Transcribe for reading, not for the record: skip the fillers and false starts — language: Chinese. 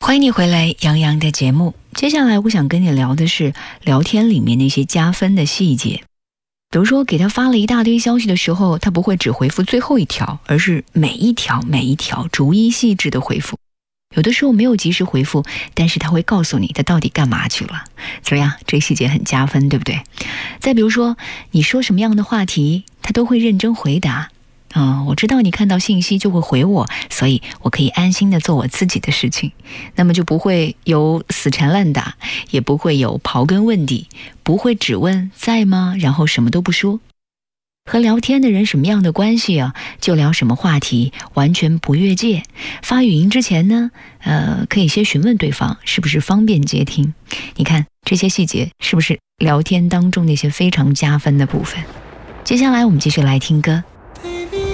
欢迎你回来杨洋的节目。接下来我想跟你聊的是聊天里面那些加分的细节。比如说给他发了一大堆消息的时候，他不会只回复最后一条，而是每一条逐一细致的回复。有的时候没有及时回复，但是他会告诉你他到底干嘛去了。怎么样？这细节很加分，对不对？再比如说你说什么样的话题，他都会认真回答。我知道你看到信息就会回我，所以我可以安心的做我自己的事情。那么就不会有死缠烂打，也不会有刨根问底，不会只问在吗，然后什么都不说。和聊天的人什么样的关系啊，就聊什么话题，完全不越界。发语音之前呢，可以先询问对方是不是方便接听。你看这些细节是不是聊天当中那些非常加分的部分？接下来我们继续来听歌。